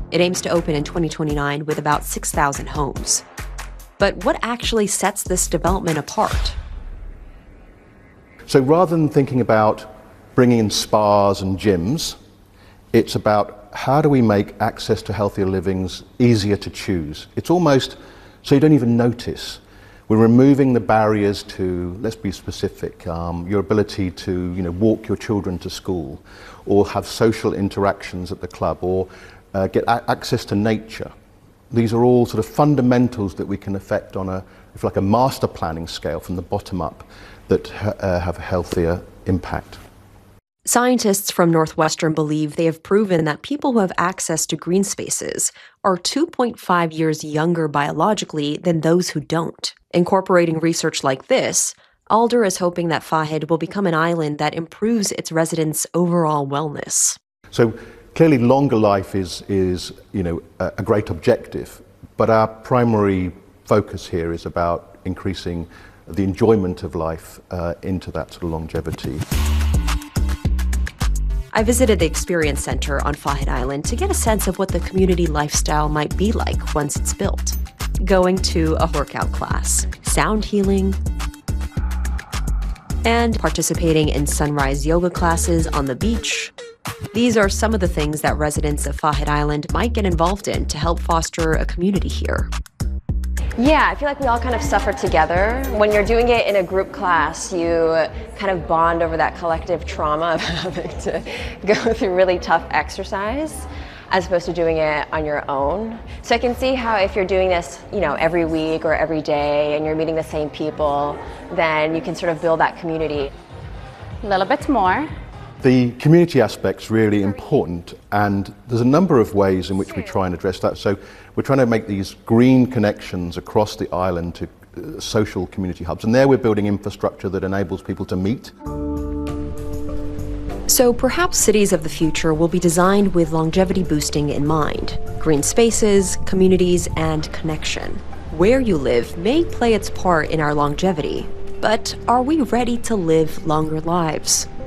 It aims to open in 2029 with about 6,000 homes. But what actually sets this development apart? So rather than thinking about bringing in spas and gyms, it's about how do we make access to healthier livings easier to choose. It's almost so you don't even notice. We're removing the barriers to, let's be specific, your ability to walk your children to school, or have social interactions at the club, or get access to nature. These are all sort of fundamentals that we can affect on a master planning scale from the bottom up that have a healthier impact. Scientists from Northwestern believe they have proven that people who have access to green spaces are 2.5 years younger biologically than those who don't. Incorporating research like this, Alder is hoping that Fahd will become an island that improves its residents' overall wellness. So clearly longer life is a great objective, but our primary focus here is about increasing the enjoyment of life into that sort of longevity. I visited the Experience Center on Fahd Island to get a sense of what the community lifestyle might be like once it's built. Going to a workout class, sound healing, and participating in sunrise yoga classes on the beach. These are some of the things that residents of Fahd Island might get involved in to help foster a community here. Yeah, I feel like we all kind of suffer together. When you're doing it in a group class, you kind of bond over that collective trauma of having to go through really tough exercise, as opposed to doing it on your own. So I can see how if you're doing this, every week or every day, and you're meeting the same people, then you can sort of build that community. A little bit more. The community aspect's really important, and there's a number of ways in which we try and address that. So we're trying to make these green connections across the island to social community hubs, and there we're building infrastructure that enables people to meet. So perhaps cities of the future will be designed with longevity boosting in mind: green spaces, communities, and connection. Where you live may play its part in our longevity, but are we ready to live longer lives?